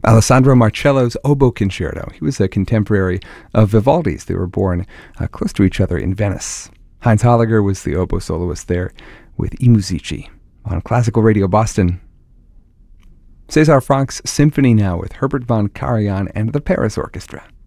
Alessandro Marcello's Oboe Concerto. He was a contemporary of Vivaldi's. They were born close to each other in Venice. Heinz Holliger was the oboe soloist there with I Musici on Classical Radio Boston. César Franck's Symphony now with Herbert von Karajan and the Paris Orchestra.